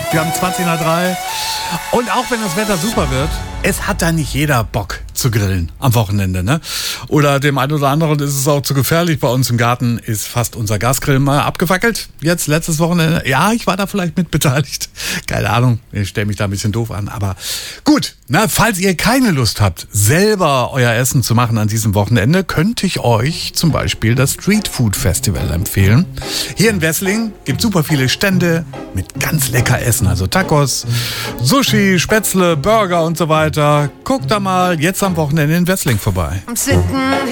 Wir haben 20 nach 3. Und auch wenn das Wetter super wird, es hat da nicht jeder Bock zu grillen am Wochenende, ne? Oder dem einen oder anderen ist es auch zu gefährlich. Bei uns im Garten ist fast unser Gasgrill mal abgefackelt. Jetzt, letztes Wochenende. Ja, ich war da vielleicht mit beteiligt. Keine Ahnung, ich stelle mich da ein bisschen doof an. Aber gut, na, falls ihr keine Lust habt, selber euer Essen zu machen an diesem Wochenende, könnte ich euch zum Beispiel das Street Food Festival empfehlen. Hier in Wesseling gibt es super viele Stände mit ganz lecker Essen. Also Tacos, Sushi, Spätzle, Burger und so weiter. Guckt da mal jetzt am Wochenende in Wesseling vorbei.